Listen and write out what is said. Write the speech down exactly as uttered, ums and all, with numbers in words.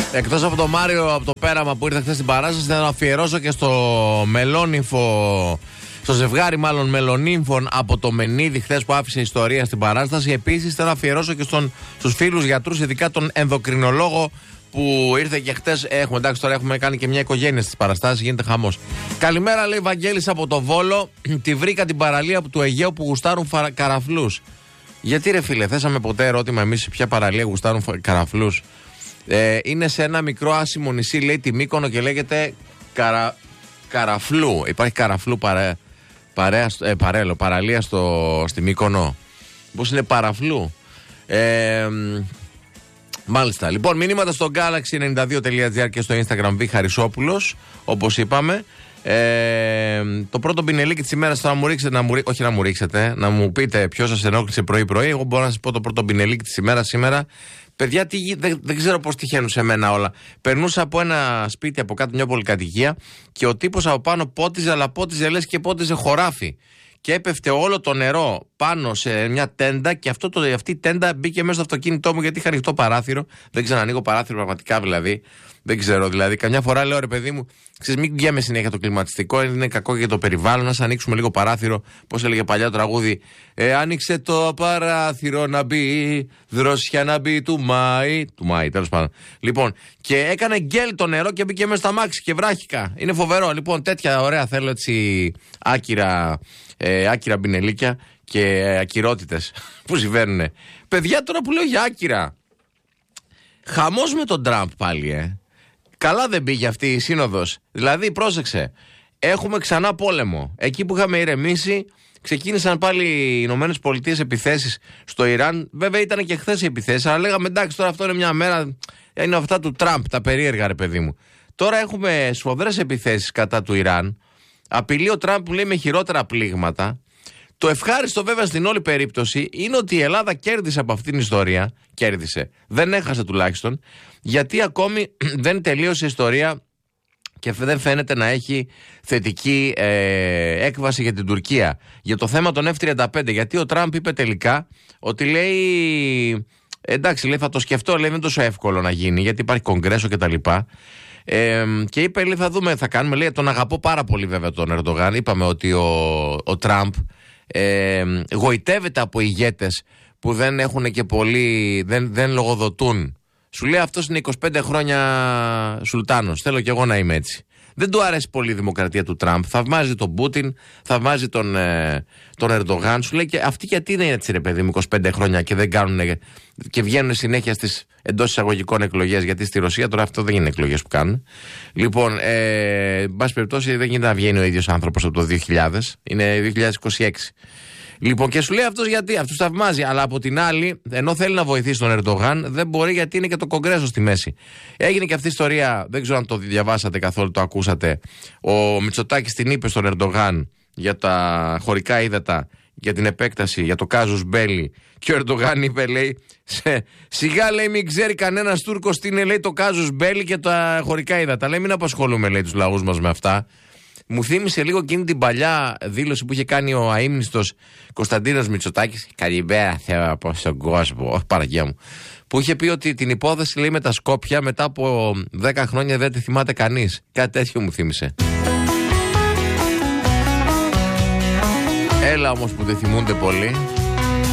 Εκτός από τον Μάριο, από το πέραμα που ήρθε χθες στην παράσταση, θα αφιερώσω και στο μελόνυμφο, στο ζευγάρι μάλλον μελονύμφων από το Μενίδη χθες που άφησε ιστορία στην παράσταση. Επίσης θα αφιερώσω και στον, στους φίλους γιατρούς, ειδικά τον ενδοκρινολόγο που ήρθε και χτες. Έχουμε, εντάξει, τώρα έχουμε κάνει και μια οικογένεια στις παραστάσεις, γίνεται χαμός. Καλημέρα, λέει Βαγγέλης από το Βόλο. Τη βρήκα την παραλία του Αιγαίου που γουστάρουν φαρα... καραφλούς. Γιατί ρε φίλε, θέσαμε ποτέ ερώτημα εμείς σε ποια παραλία γουστάρουν φα... καραφλούς? Ε, είναι σε ένα μικρό άσημο νησί, λέει τη Μύκονο, και λέγεται Καρα... Καραφλού. Υπάρχει Καραφλού παρέ... παρέα... ε, παρέλο, παραλία στο... στη Μύκονο. Πώς είναι Παραφλού? Ε, μάλιστα. Λοιπόν, μηνύματα στο galaxy ενενήντα δύο τελεία τζι άρ και στο Instagram Β Χαρισόπουλος, όπως είπαμε. Ε, το πρώτο πινελίκι της ημέρας θα μου ρίξετε, να μου, όχι να μου ρίξετε, να μου πείτε ποιος σας ενόχλησε πρωί-πρωί. Εγώ μπορώ να σας πω το πρώτο πινελίκι της ημέρας σήμερα. Παιδιά, τι, δεν, δεν ξέρω πώς τυχαίνουν σε μένα όλα. Περνούσα από ένα σπίτι από κάτω, μια πολυκατοικία, και ο τύπος από πάνω πότιζε, αλλά πότιζε λες και πότιζε χωράφι. Και έπεφτε όλο το νερό πάνω σε μια τέντα, και αυτό το, αυτή η τέντα μπήκε μέσα στο αυτοκίνητό μου, γιατί είχα ανοιχτό παράθυρο. Δεν ξανανοίγω παράθυρο πραγματικά δηλαδή. Δεν ξέρω δηλαδή. Καμιά φορά λέω, ρε παιδί μου, ξέρεις, μην βγαίνουμε συνέχεια το κλιματιστικό, είναι κακό για το περιβάλλον. Να ανοίξουμε λίγο παράθυρο. Πώς έλεγε παλιά το τραγούδι? Ε, άνοιξε το παράθυρο να μπει, δροσιά να μπει του Μάη. Του Μάη, τέλος πάντων. Λοιπόν, και έκανε γκέλ το νερό και μπήκε μέσα στα μάξι και βράχηκα. Είναι φοβερό. Λοιπόν, τέτοια ωραία θέλω έτσι άκυρα, ε, άκυρα μπινελίκια και ε, ακυρότητες που συμβαίνουν. Παιδιά, τώρα που λέω για άκυρα, χαμός με τον Τραμπ πάλι, ε. Καλά δεν πήγε αυτή η σύνοδος. Δηλαδή, πρόσεξε, έχουμε ξανά πόλεμο. Εκεί που είχαμε ηρεμήσει, ξεκίνησαν πάλι οι Ηνωμένες Πολιτείες επιθέσεις στο Ιράν. Βέβαια ήταν και χθες οι επιθέσεις, αλλά λέγαμε εντάξει, τώρα αυτό είναι μια μέρα. Είναι αυτά του Τραμπ, τα περίεργα, ρε παιδί μου. Τώρα έχουμε σφοδρές επιθέσεις κατά του Ιράν. Απειλεί ο Τραμπ που λέει με χειρότερα πλήγματα. Το ευχάριστο βέβαια στην όλη περίπτωση είναι ότι η Ελλάδα κέρδισε από αυτήν την ιστορία. Κέρδισε. Δεν έχασε τουλάχιστον. Γιατί ακόμη δεν τελείωσε η ιστορία και δεν φαίνεται να έχει θετική ε, έκβαση για την Τουρκία. Για το θέμα των εφ τριάντα πέντε. Γιατί ο Τραμπ είπε τελικά ότι λέει, εντάξει, λέει, θα το σκεφτώ, λέει, δεν είναι τόσο εύκολο να γίνει, γιατί υπάρχει κογκρέσο κτλ. Ε, και είπε, λέει, θα δούμε, θα κάνουμε. Λέει, τον αγαπώ πάρα πολύ βέβαια τον Ερντογάν. Είπαμε ότι ο, ο Τραμπ ε, γοητεύεται από ηγέτες που δεν έχουν και πολύ, δεν, δεν λογοδοτούν. Σου λέει αυτός είναι είκοσι πέντε χρόνια σουλτάνος. Θέλω κι εγώ να είμαι έτσι. Δεν του αρέσει πολύ η δημοκρατία του Τραμπ. Θαυμάζει τον Πούτιν, θαυμάζει τον, ε, τον Ερντογάν. Σου λέει και αυτοί γιατί είναι έτσι, ρε παιδί μου, είκοσι πέντε χρόνια και δεν κάνουν και βγαίνουν συνέχεια στις εντός εισαγωγικών εκλογές. Γιατί στη Ρωσία τώρα αυτό δεν είναι εκλογές που κάνουν. Λοιπόν, ε, εν πάση περιπτώσει δεν γίνεται να βγαίνει ο ίδιος άνθρωπος από το δύο χιλιάδες. Είναι δύο χιλιάδες είκοσι έξι. Λοιπόν, και σου λέει αυτός γιατί, αυτούς θαυμάζει. Αλλά από την άλλη, ενώ θέλει να βοηθήσει τον Ερντογάν, δεν μπορεί, γιατί είναι και το Κογκρέσο στη μέση. Έγινε και αυτή η ιστορία, δεν ξέρω αν το διαβάσατε καθόλου, το ακούσατε. Ο Μητσοτάκης την είπε στον Ερντογάν για τα χωρικά ύδατα, για την επέκταση, για το κάζους μπέλι. Και ο Ερντογάν είπε, λέει, σιγά, λέει, μην ξέρει κανένας Τούρκος τι είναι, λέει, το κάζους μπέλι και τα χωρικά ύδατα. Λέει, μην απασχολούμε, λέει, τους λαούς μας με αυτά. Μου θύμισε λίγο εκείνη την παλιά δήλωση που είχε κάνει ο αείμνηστος Κωνσταντίνος Μητσοτάκης. Καλημέρα, θέλω από στον κόσμο, όχι Παναγία μου. Που είχε πει ότι την υπόθεση, λέει, με τα Σκόπια μετά από δέκα χρόνια δεν τη θυμάται κανείς. Κάτι τέτοιο μου θύμισε. Έλα όμως που δεν θυμούνται πολύ.